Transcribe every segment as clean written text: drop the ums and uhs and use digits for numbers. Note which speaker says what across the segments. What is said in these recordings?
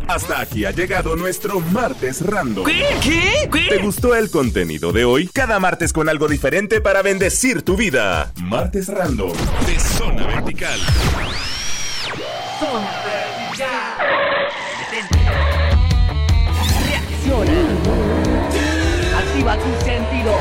Speaker 1: Hasta aquí ha llegado nuestro Martes Random.
Speaker 2: ¿Qué?
Speaker 1: ¿Te gustó el contenido de hoy? Cada martes con algo diferente para bendecir tu vida. Martes Random de Zona Vertical.
Speaker 2: Zona Vertical. Reacciona. Activa tus sentidos.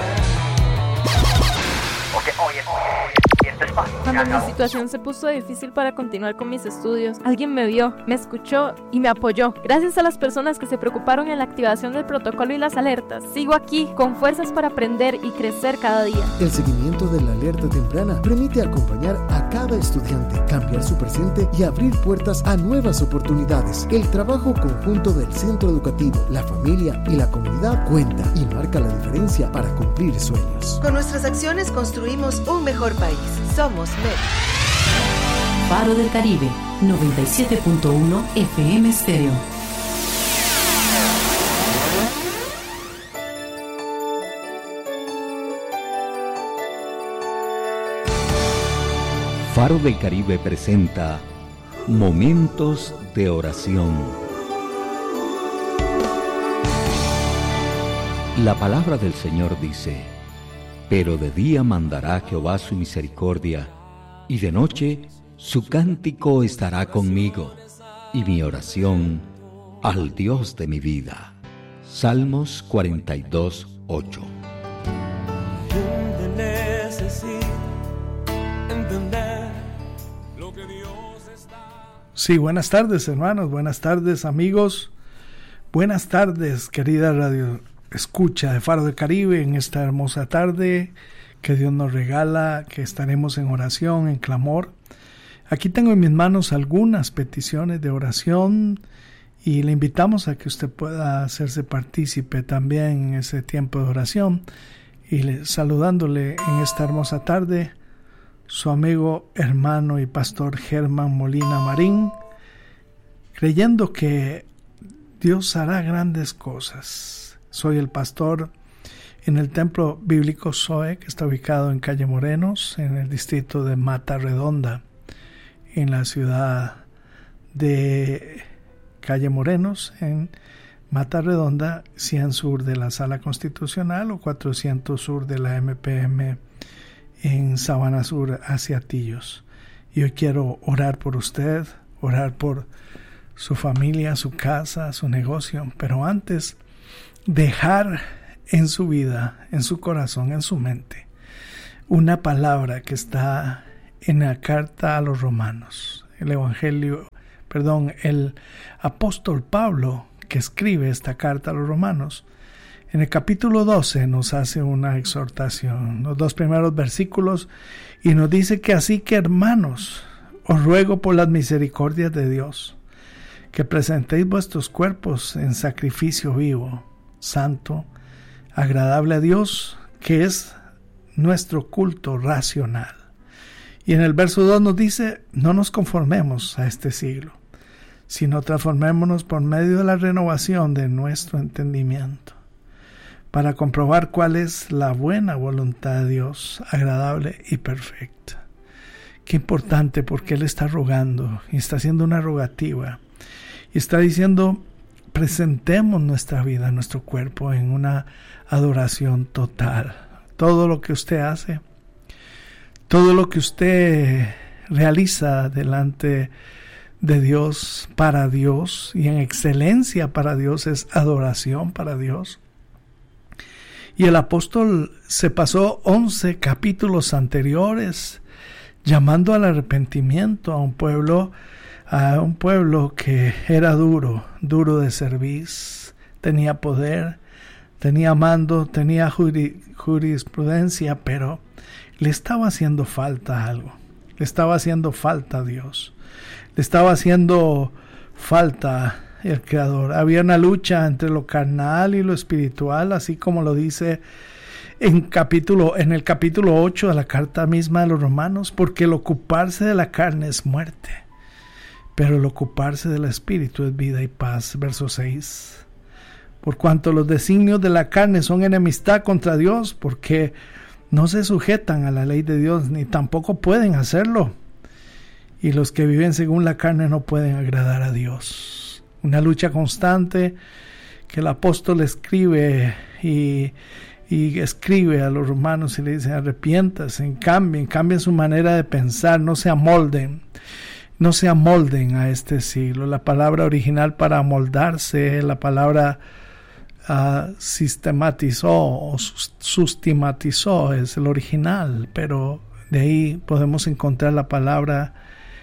Speaker 2: Oye, este espacio.
Speaker 3: Cuando mi situación se puso difícil para continuar con mis estudios, alguien me vio, me escuchó y me apoyó. Gracias a las personas que se preocuparon en la activación del protocolo y las alertas, sigo aquí con fuerzas para aprender y crecer cada día.
Speaker 4: El seguimiento de la alerta temprana permite acompañar a cada estudiante, cambiar su presente y abrir puertas a nuevas oportunidades. El trabajo conjunto del centro educativo, la familia y la comunidad cuenta y marca la diferencia para cumplir sueños.
Speaker 5: Con nuestras acciones construimos un mejor país. Somos MED.
Speaker 6: Faro del Caribe, 97.1 FM Stereo.
Speaker 7: Faro del Caribe presenta Momentos de Oración. La palabra del Señor dice: pero de día mandará Jehová su misericordia, y de noche su cántico estará conmigo, y mi oración al Dios de mi vida. Salmos 42:8.
Speaker 8: Sí, buenas tardes, hermanos, buenas tardes, amigos, buenas tardes, querida radio escucha de Faro del Caribe, en esta hermosa tarde que Dios nos regala, que estaremos en oración, en clamor. Aquí tengo en mis manos algunas peticiones de oración y le invitamos a que usted pueda hacerse partícipe también en ese tiempo de oración. Y saludándole en esta hermosa tarde, su amigo, hermano y pastor Germán Molina Marín, creyendo que Dios hará grandes cosas. Soy el pastor en el Templo Bíblico Zoe, que está ubicado en Calle Morenos, en el distrito de Mata Redonda, en la ciudad de Calle Morenos, en Mata Redonda, 100 sur de la Sala Constitucional o 400 sur de la MPM, en Sabana Sur, hacia Atillos. Yo quiero orar por usted, orar por su familia, su casa, su negocio, pero antes dejar en su vida, en su corazón, en su mente, una palabra que está en la carta a los Romanos. El apóstol Pablo, que escribe esta carta a los Romanos, en el capítulo 12 nos hace una exhortación, los 2 primeros versículos, y nos dice que así que, hermanos, os ruego por las misericordias de Dios, que presentéis vuestros cuerpos en sacrificio vivo, santo, agradable a Dios, que es nuestro culto racional. Y en el verso 2 nos dice: no nos conformemos a este siglo, sino transformémonos por medio de la renovación de nuestro entendimiento, para comprobar cuál es la buena voluntad de Dios, agradable y perfecta. Qué importante, porque Él está rogando y está haciendo una rogativa y está diciendo: presentemos nuestra vida, nuestro cuerpo en una adoración total. Todo lo que usted hace, todo lo que usted realiza delante de Dios, para Dios y en excelencia para Dios, es adoración para Dios. Y el apóstol se pasó 11 capítulos anteriores llamando al arrepentimiento a un pueblo que era duro de cerviz, tenía poder, tenía mando, tenía jurisprudencia, pero le estaba haciendo falta algo, le estaba haciendo falta a Dios, le estaba haciendo falta el Creador. Había una lucha entre lo carnal y lo espiritual, así como lo dice en el capítulo 8 de la carta misma de los Romanos, porque el ocuparse de la carne es muerte, pero el ocuparse del Espíritu es vida y paz. Verso 6. Por cuanto los designios de la carne son enemistad contra Dios, porque no se sujetan a la ley de Dios, ni tampoco pueden hacerlo. Y los que viven según la carne no pueden agradar a Dios. una lucha constante que el apóstol escribe y escribe a los romanos y le dice: arrepiéntanse, cambien su manera de pensar, no se amolden a este siglo. La palabra original para amoldarse, la palabra sistematizó o sustimatizó es el original, pero de ahí podemos encontrar la palabra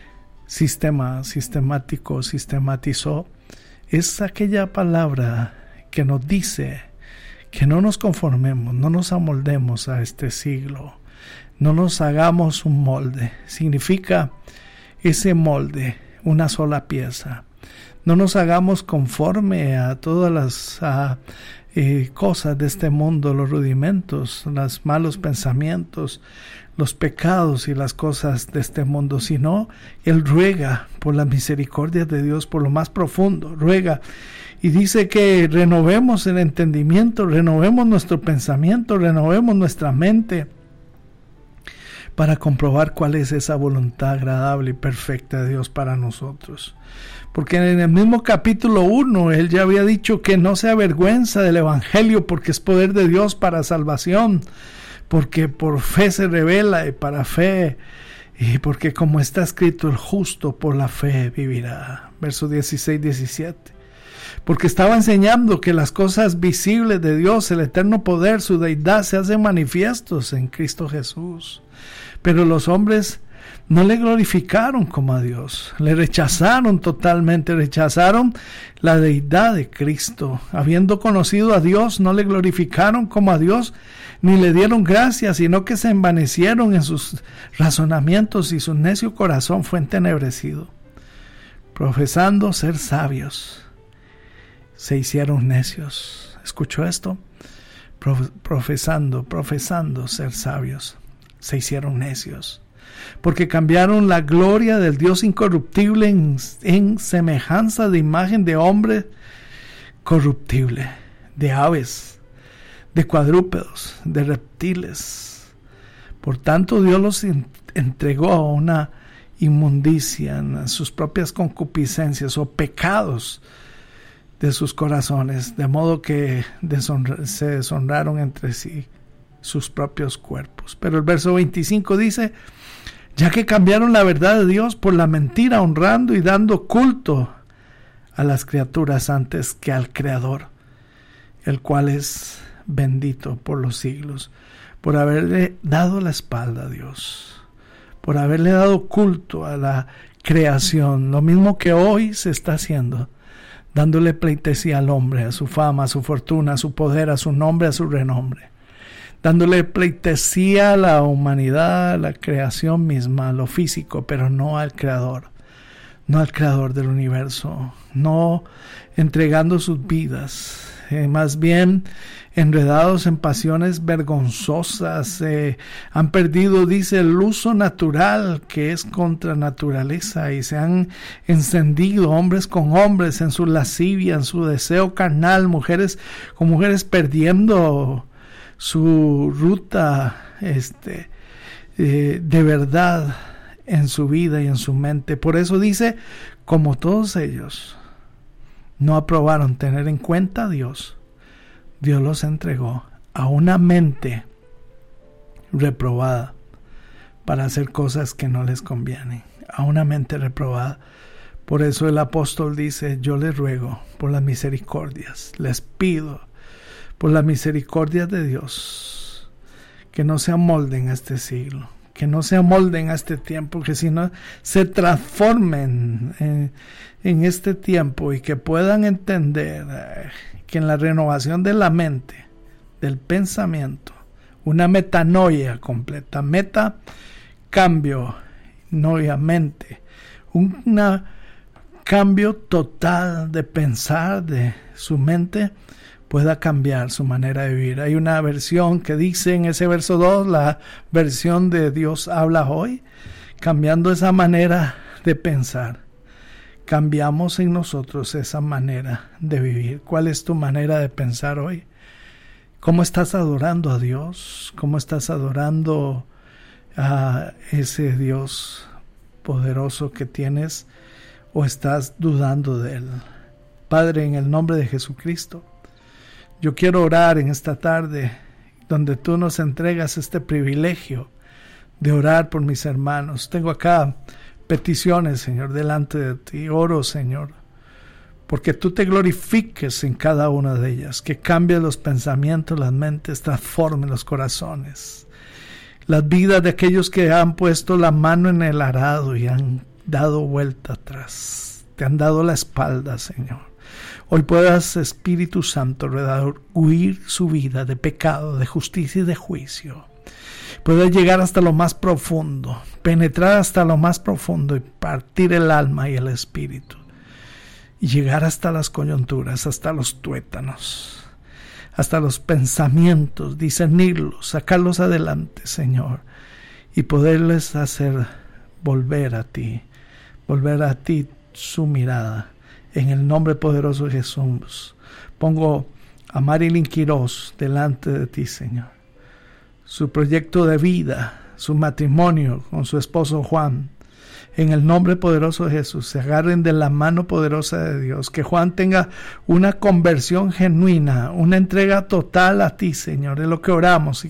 Speaker 8: sistemático, sistematizó. Es aquella palabra que nos dice que no nos conformemos, no nos amoldemos a este siglo, no nos hagamos un molde. Significa ese molde, una sola pieza. No nos hagamos conforme a todas las cosas de este mundo, los rudimentos, los malos pensamientos, los pecados y las cosas de este mundo, sino Él ruega por la misericordia de Dios, por lo más profundo, ruega y dice que renovemos el entendimiento, renovemos nuestro pensamiento, renovemos nuestra mente para comprobar cuál es esa voluntad agradable y perfecta de Dios para nosotros. Porque en el mismo capítulo 1 Él ya había dicho que no se avergüenza del Evangelio, porque es poder de Dios para salvación, porque por fe se revela y para fe, y porque como está escrito, el justo por la fe vivirá. Versos 16-17. Porque estaba enseñando que las cosas visibles de Dios, el eterno poder, su deidad, se hacen manifiestos en Cristo Jesús. Pero los hombres no le glorificaron como a Dios, le rechazaron totalmente, rechazaron la deidad de Cristo. Habiendo conocido a Dios, no le glorificaron como a Dios, ni le dieron gracias, sino que se envanecieron en sus razonamientos y su necio corazón fue entenebrecido. Profesando ser sabios, se hicieron necios. ¿Escuchó esto? Profesando ser sabios, se hicieron necios, porque cambiaron la gloria del Dios incorruptible en semejanza de imagen de hombre corruptible, de aves, de cuadrúpedos, de reptiles. Por tanto, Dios los entregó a una inmundicia en sus propias concupiscencias o pecados de sus corazones, de modo que se deshonraron entre sí sus propios cuerpos. Pero el verso 25 dice: ya que cambiaron la verdad de Dios por la mentira, honrando y dando culto a las criaturas antes que al Creador, el cual es bendito por los siglos, por haberle dado la espalda a Dios, por haberle dado culto a la creación, lo mismo que hoy se está haciendo, dándole pleitesía al hombre, a su fama, a su fortuna, a su poder, a su nombre, a su renombre, dándole pleitesía a la humanidad, a la creación misma, a lo físico, pero no al Creador, no al Creador del universo, no entregando sus vidas, más bien enredados en pasiones vergonzosas, han perdido, dice, el uso natural que es contra naturaleza, y se han encendido hombres con hombres en su lascivia, en su deseo carnal, mujeres con mujeres, perdiendo su ruta de verdad en su vida y en su mente. Por eso dice: como todos ellos no aprobaron tener en cuenta a Dios, Dios los entregó a una mente reprobada para hacer cosas que no les convienen, a una mente reprobada. Por eso el apóstol dice: yo les ruego por las misericordias, les pido por la misericordia de Dios, que no se amolden a este siglo, que no se amolden a este tiempo, que si no se transformen en este tiempo, y que puedan entender que en la renovación de la mente, del pensamiento, una metanoia completa, cambio, noia, mente, un cambio total de pensar, de su mente, pueda cambiar su manera de vivir. Hay una versión que dice en ese verso 2, la versión de Dios habla hoy, cambiando esa manera de pensar, cambiamos en nosotros esa manera de vivir. ¿Cuál es tu manera de pensar hoy? ¿Cómo estás adorando a Dios? ¿Cómo estás adorando a ese Dios poderoso que tienes? ¿O estás dudando de Él? Padre, en el nombre de Jesucristo, yo quiero orar en esta tarde, donde tú nos entregas este privilegio de orar por mis hermanos. Tengo acá peticiones, Señor, delante de ti. Oro, Señor, porque tú te glorifiques en cada una de ellas, que cambies los pensamientos, las mentes, transformen los corazones, las vidas de aquellos que han puesto la mano en el arado y han dado vuelta atrás, te han dado la espalda, Señor. Hoy puedas, Espíritu Santo, redarguir su vida de pecado, de justicia y de juicio. Puedas llegar hasta lo más profundo, penetrar hasta lo más profundo y partir el alma y el espíritu. Y llegar hasta las coyunturas, hasta los tuétanos, hasta los pensamientos, discernirlos, sacarlos adelante, Señor, y poderles hacer volver a ti su mirada. En el nombre poderoso de Jesús, pongo a Marilyn Quiroz delante de ti, Señor. Su proyecto de vida, su matrimonio con su esposo Juan, en el nombre poderoso de Jesús, se agarren de la mano poderosa de Dios. Que Juan tenga una conversión genuina, una entrega total a ti, Señor. Es lo que oramos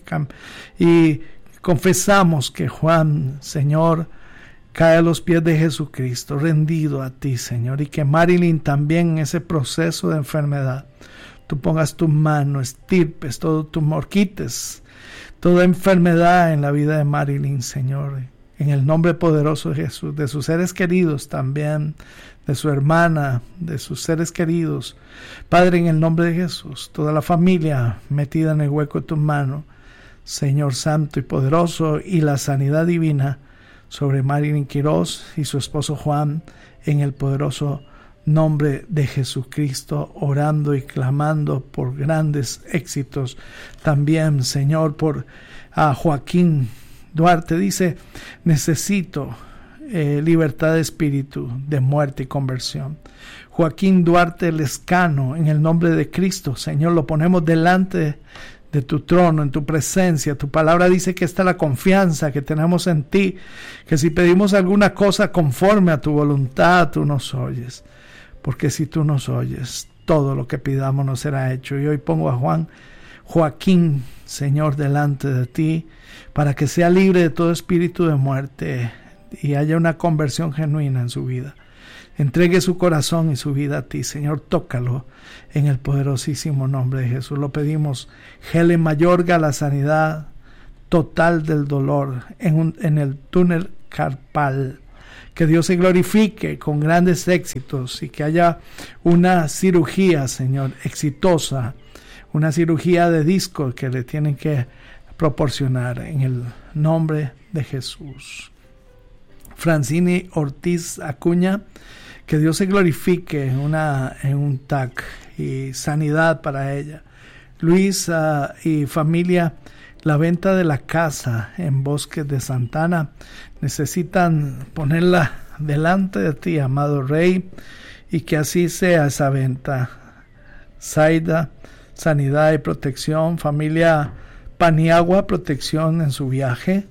Speaker 8: y confesamos que Juan, Señor, cae a los pies de Jesucristo, rendido a ti, Señor, y que Marilyn también en ese proceso de enfermedad, tú pongas tu mano, estirpes todo tumor, quites toda enfermedad en la vida de Marilyn, Señor, en el nombre poderoso de Jesús, de sus seres queridos también, de su hermana, de sus seres queridos. Padre, en el nombre de Jesús, toda la familia metida en el hueco de tu mano, Señor santo y poderoso, y la sanidad divina sobre Marilyn Quiroz y su esposo Juan, en el poderoso nombre de Jesucristo, orando y clamando por grandes éxitos. También, Señor, por Joaquín Duarte, dice: necesito libertad de espíritu, de muerte y conversión. Joaquín Duarte Lescano, en el nombre de Cristo, Señor, lo ponemos delante de tu trono, en tu presencia. Tu palabra dice que esta es la confianza que tenemos en ti, que si pedimos alguna cosa conforme a tu voluntad, tú nos oyes, porque si tú nos oyes, todo lo que pidamos nos será hecho. Y hoy pongo a Joaquín, Señor, delante de ti, para que sea libre de todo espíritu de muerte y haya una conversión genuina en su vida. Entregue su corazón y su vida a ti, Señor. Tócalo en el poderosísimo nombre de Jesús. Lo pedimos. Helen Mayorga, la sanidad total del dolor en el túnel carpal. Que Dios se glorifique con grandes éxitos y que haya una cirugía, Señor, exitosa. Una cirugía de disco que le tienen que proporcionar en el nombre de Jesús. Francine Ortiz Acuña, que Dios se glorifique en un TAC y sanidad para ella. Luis y familia, la venta de la casa en Bosques de Santana, necesitan ponerla delante de ti, amado Rey, y que así sea esa venta. Zaida, sanidad y protección. Familia Paniagua, protección en su viaje.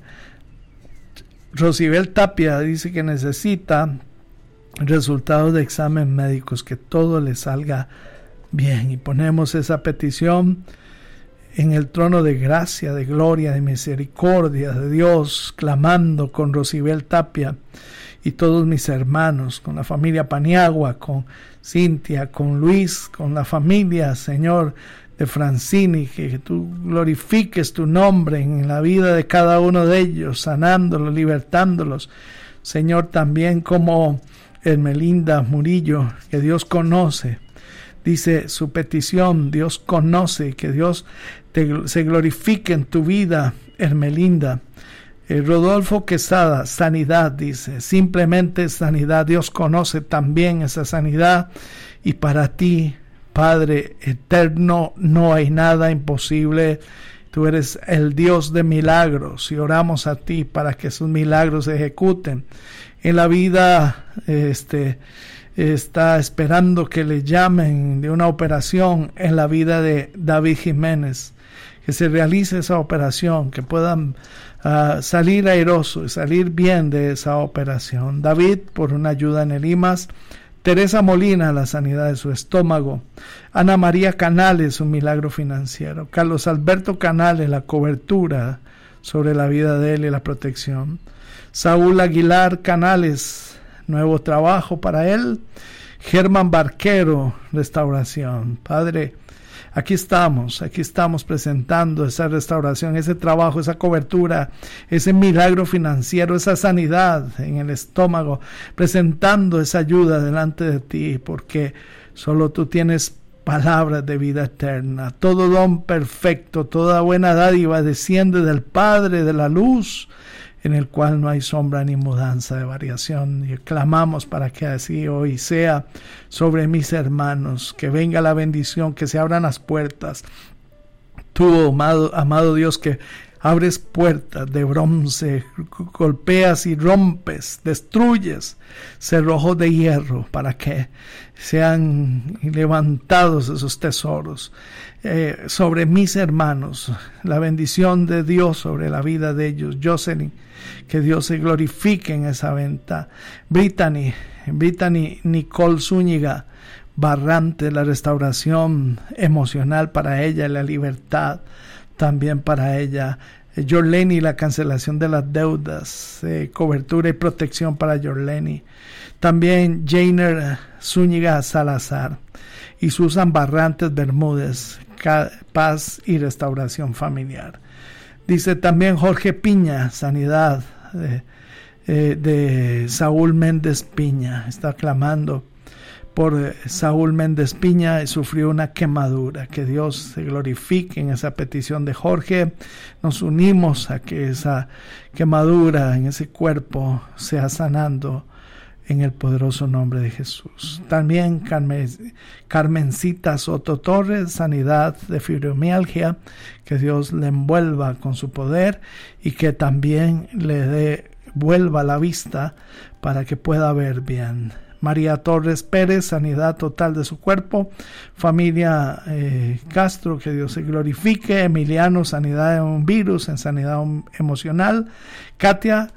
Speaker 8: Rosibel Tapia dice que necesita resultados de examen médicos, que todo le salga bien, y ponemos esa petición en el trono de gracia, de gloria, de misericordia de Dios, clamando con Rosibel Tapia y todos mis hermanos, con la familia Paniagua, con Cintia, con Luis, con la familia, Señor, de Francini, que tú glorifiques tu nombre en la vida de cada uno de ellos, sanándolos, libertándolos, Señor, también como Hermelinda Murillo, que Dios conoce, dice su petición, Dios conoce, que Dios se glorifique en tu vida, Hermelinda. Rodolfo Quesada, sanidad, dice, simplemente sanidad. Dios conoce también esa sanidad, y para ti, Padre eterno, no hay nada imposible. Tú eres el Dios de milagros y oramos a ti para que esos milagros se ejecuten. En la vida está esperando que le llamen de una operación en la vida de David Jiménez, que se realice esa operación, que puedan salir airoso y salir bien de esa operación. David, por una ayuda en el IMAS, Teresa Molina, la sanidad de su estómago. Ana María Canales, un milagro financiero. Carlos Alberto Canales, la cobertura sobre la vida de él y la protección. Saúl Aguilar Canales, nuevo trabajo para él. Germán Barquero, restauración. Padre, aquí estamos presentando esa restauración, ese trabajo, esa cobertura, ese milagro financiero, esa sanidad en el estómago, presentando esa ayuda delante de ti, porque solo tú tienes palabras de vida eterna. Todo don perfecto, toda buena dádiva desciende del Padre de la luz, en el cual no hay sombra ni mudanza de variación. Y clamamos para que así hoy sea sobre mis hermanos, que venga la bendición, que se abran las puertas. Tú, amado Dios, que abres puertas de bronce, golpeas y rompes, destruyes cerrojos de hierro para que sean levantados esos tesoros. Sobre mis hermanos, la bendición de Dios sobre la vida de ellos. Jocelyn, que Dios se glorifique en esa venta. Brittany Nicole Zúñiga Barrante, la restauración emocional para ella, la libertad también para ella. Yorleni, la cancelación de las deudas, cobertura y protección para Yorleni. También Jainer Zúñiga Salazar y Susan Barrantes Bermúdez, paz y restauración familiar. Dice también Jorge Piña, sanidad de Saúl Méndez Piña. Está clamando por Saúl Méndez Piña, sufrió una quemadura. Que Dios se glorifique en esa petición de Jorge. Nos unimos a que esa quemadura en ese cuerpo sea sanando en el poderoso nombre de Jesús. También Carmencita Soto Torres, sanidad de fibromialgia, que Dios le envuelva con su poder y que también le devuelva la vista para que pueda ver bien. María Torres Pérez, sanidad total de su cuerpo. Familia Castro, que Dios se glorifique. Emiliano, sanidad de un virus, en sanidad emocional. Katia,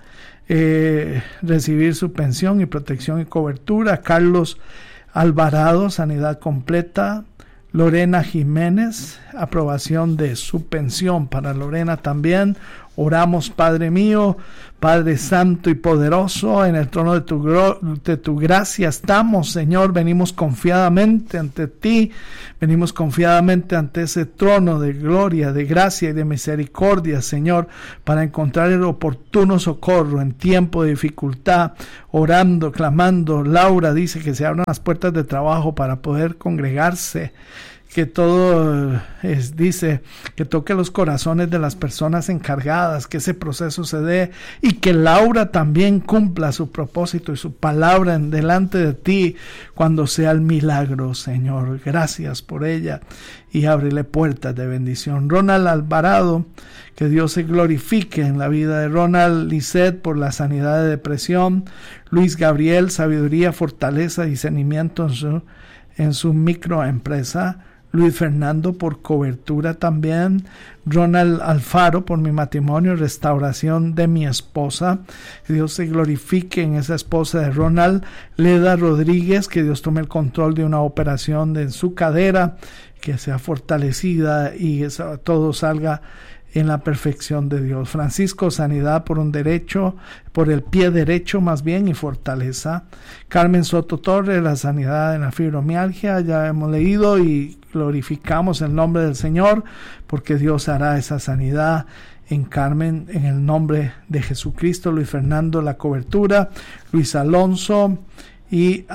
Speaker 8: recibir su pensión y protección y cobertura. Carlos Alvarado, sanidad completa. Lorena Jiménez, aprobación de su pensión para Lorena también. Oramos, Padre mío, Padre santo y poderoso, en el trono de tu gracia estamos, Señor. Venimos confiadamente ante ti, venimos confiadamente ante ese trono de gloria, de gracia y de misericordia, Señor, para encontrar el oportuno socorro en tiempo de dificultad, orando, clamando. Laura dice que se abran las puertas de trabajo para poder congregarse, que todo dice que toque los corazones de las personas encargadas, que ese proceso se dé y que Laura también cumpla su propósito y su palabra en delante de ti cuando sea el milagro, Señor. Gracias por ella y ábrele puertas de bendición. Ronald Alvarado, que Dios se glorifique en la vida de Ronald. Lisette, por la sanidad de depresión. Luis Gabriel, sabiduría, fortaleza, discernimiento en su microempresa. Luis Fernando, por cobertura también. Ronald Alfaro, por mi matrimonio, restauración de mi esposa. Que Dios se glorifique en esa esposa de Ronald. Leda Rodríguez, que Dios tome el control de una operación en su cadera, que sea fortalecida y todo salga en la perfección de Dios. Francisco, sanidad por el pie derecho más bien, y fortaleza. Carmen Soto Torres, la sanidad en la fibromialgia, ya hemos leído y glorificamos el nombre del Señor, porque Dios hará esa sanidad en Carmen, en el nombre de Jesucristo. Luis Fernando, la cobertura. Luis Alonso y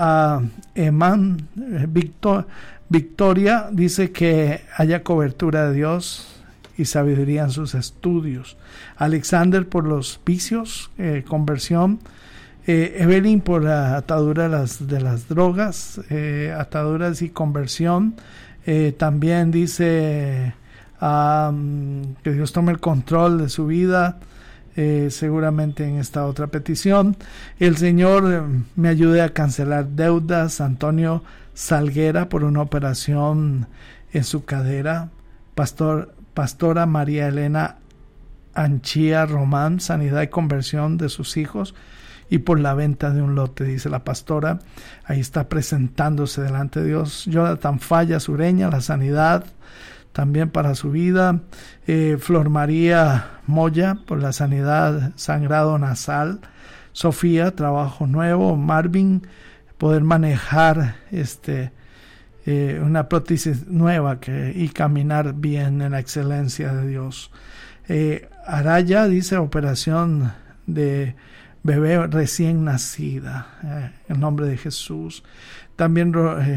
Speaker 8: Victoria dice que haya cobertura de Dios y sabiduría en sus estudios. Alexander, por los vicios, conversión. Evelyn, por la atadura de las drogas, ataduras y conversión. También dice que Dios tome el control de su vida, seguramente en esta otra petición. El Señor me ayude a cancelar deudas. Antonio Salguera, por una operación en su cadera. Pastora María Elena Anchía Román, sanidad y conversión de sus hijos. y por la venta de un lote, dice la pastora. Ahí está presentándose delante de Dios. Jonathan Falla Sureña, la sanidad también para su vida. Flor María Moya, por la sanidad, sangrado nasal. Sofía, trabajo nuevo. Marvin, poder manejar una prótesis nueva y caminar bien en la excelencia de Dios. Araya dice operación de bebé recién nacida, en nombre de Jesús. También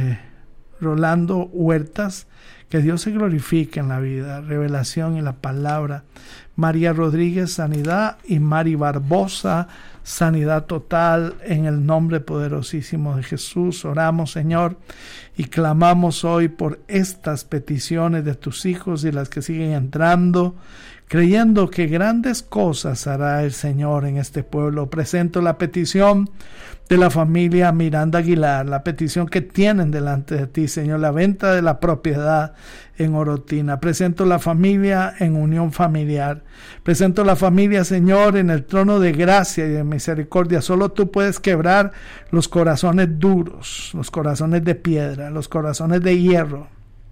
Speaker 8: Rolando Huertas, que Dios se glorifique en la vida, revelación y la palabra. María Rodríguez, sanidad, y Mari Barbosa, sanidad total en el nombre poderosísimo de Jesús. Oramos, Señor, y clamamos hoy por estas peticiones de tus hijos y las que siguen entrando, creyendo que grandes cosas hará el Señor en este pueblo. Presento la petición de la familia Miranda Aguilar, la petición que tienen delante de ti, Señor, la venta de la propiedad en Orotina. Presento la familia en unión familiar. Presento la familia, Señor, en el trono de gracia y de misericordia. Solo tú puedes quebrar los corazones duros, los corazones de piedra, los corazones de hierro,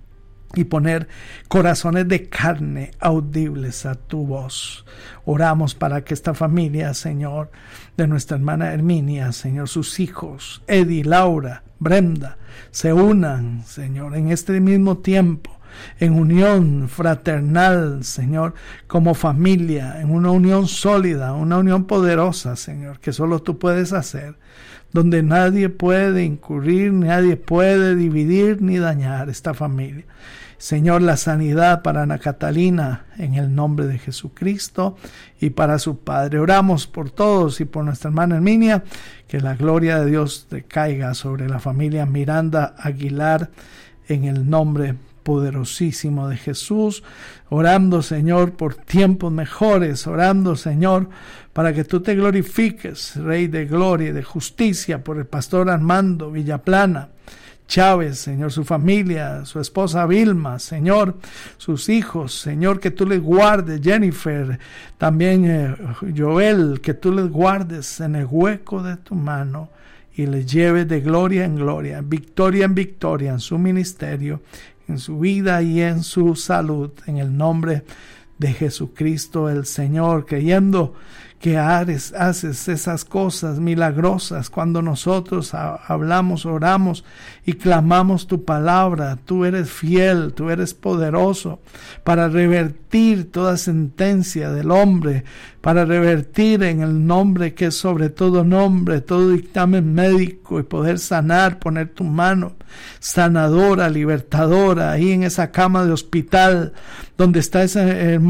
Speaker 8: y poner corazones de carne audibles a tu voz. Oramos para que esta familia, Señor, de nuestra hermana Herminia, Señor, sus hijos, Eddie, Laura, Brenda, se unan, Señor, en este mismo tiempo, en unión fraternal, Señor, como familia, en una unión sólida, una unión poderosa, Señor, que solo tú puedes hacer, donde nadie puede incurrir, nadie puede dividir ni dañar esta familia. Señor, la sanidad para Ana Catalina en el nombre de Jesucristo y para su padre. Oramos por todos y por nuestra hermana Herminia, que la gloria de Dios recaiga sobre la familia Miranda Aguilar en el nombre poderosísimo de Jesús. Orando, Señor, por tiempos mejores, orando, Señor, para que tú te glorifiques, Rey de gloria y de justicia, por el pastor Armando Villaplana Chávez, Señor, su familia, su esposa Vilma, Señor, sus hijos, Señor, que tú les guardes, Jennifer, también Joel, que tú les guardes en el hueco de tu mano y les lleves de gloria en gloria, victoria en victoria en su ministerio, en su vida y en su salud, en el nombre de Jesucristo el Señor, creyendo que haces esas cosas milagrosas cuando nosotros hablamos, oramos y clamamos tu palabra. Tú eres fiel, tú eres poderoso para revertir toda sentencia del hombre, para revertir en el nombre que es sobre todo nombre, todo dictamen médico, y poder sanar, poner tu mano sanadora, libertadora, ahí en esa cama de hospital donde está esa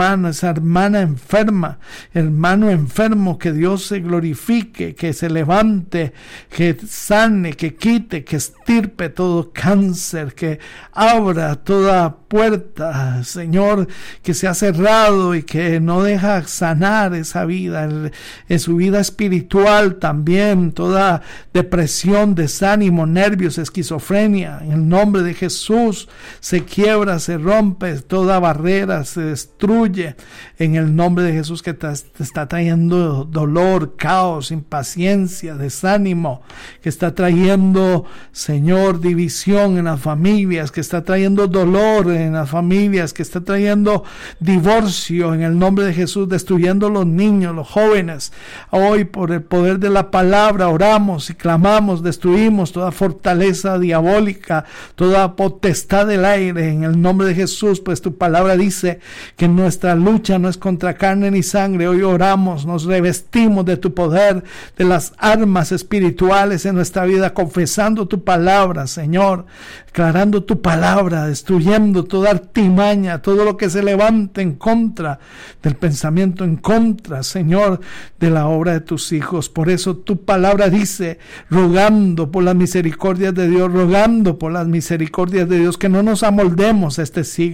Speaker 8: hermana enferma, hermano enfermo, que Dios se glorifique, que se levante, que sane, que quite, que estirpe todo cáncer, que abra toda puerta, Señor, que se ha cerrado y que no deja sanar esa vida, en su vida espiritual también, toda depresión, desánimo, nervios, esquizofrenia, en el nombre de Jesús se quiebra, se rompe, toda barrera se destruye, en el nombre de Jesús, que te está trayendo dolor, caos, impaciencia, desánimo, que está trayendo, Señor, división en las familias, que está trayendo dolor en las familias, que está trayendo divorcio, en el nombre de Jesús, destruyendo los niños, los jóvenes. Hoy, por el poder de la palabra, oramos y clamamos, destruimos toda fortaleza diabólica, toda potestad del aire, en el nombre de Jesús, pues tu palabra dice que nuestra lucha no es contra carne ni sangre. Hoy oramos, nos revestimos de tu poder, de las armas espirituales en nuestra vida, confesando tu palabra, Señor, declarando tu palabra, destruyendo toda artimaña, todo lo que se levante en contra del pensamiento, en contra, Señor, de la obra de tus hijos. Por eso tu palabra dice, rogando por las misericordias de Dios, rogando por las misericordias de Dios, que no nos amoldemos a este siglo,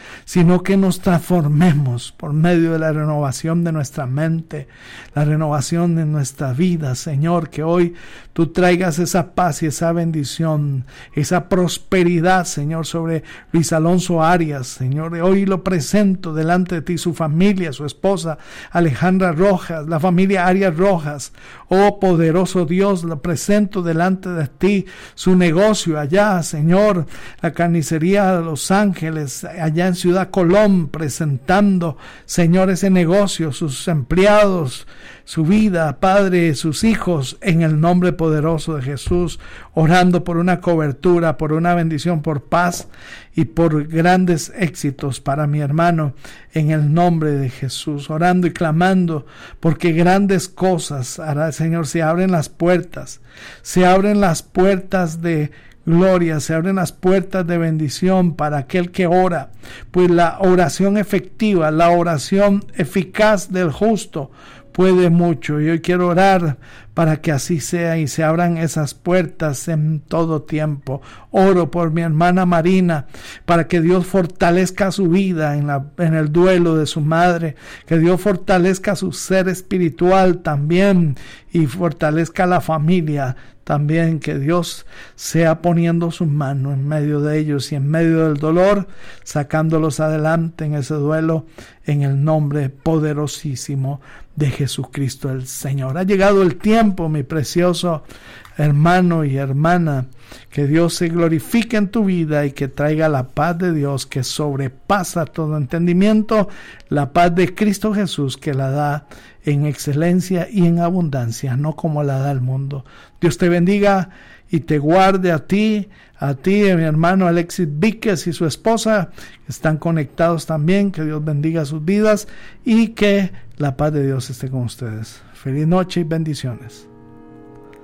Speaker 8: sino que nos transformemos por medio de la renovación de nuestra mente, la renovación de nuestra vida, Señor, que hoy tú traigas esa paz y esa bendición, esa prosperidad, Señor, sobre Luis Alonso Arias, Señor. Hoy lo presento delante de ti, su familia, su esposa Alejandra Rojas, la familia Arias Rojas. Oh poderoso Dios, lo presento delante de ti, su negocio allá, Señor, la carnicería de Los Ángeles, allá en Ciudad Colón, presentando, Señor, ese negocio, sus empleados, su vida, Padre, sus hijos, en el nombre poderoso de Jesús, orando por una cobertura, por una bendición, por paz y por grandes éxitos para mi hermano, en el nombre de Jesús, orando y clamando, porque grandes cosas hará el Señor. Se abren las puertas de gloria, se abren las puertas de bendición para aquel que ora, pues la oración efectiva, la oración eficaz del justo puede mucho. Y hoy quiero orar para que así sea y se abran esas puertas en todo tiempo. Oro por mi hermana Marina, para que Dios fortalezca su vida en el duelo de su madre, que Dios fortalezca su ser espiritual también y fortalezca la familia también, que Dios sea poniendo su mano en medio de ellos y en medio del dolor, sacándolos adelante en ese duelo, en el nombre poderosísimo de Jesucristo el Señor. Ha llegado el tiempo, mi precioso hermano y hermana, que Dios se glorifique en tu vida y que traiga la paz de Dios que sobrepasa todo entendimiento, la paz de Cristo Jesús, que la da en excelencia y en abundancia, no como la da el mundo. Dios te bendiga y te guarde a ti, a mi hermano Alexis Víquez y su esposa, que están conectados también. Que Dios bendiga sus vidas y que la paz de Dios esté con ustedes. Feliz noche y bendiciones.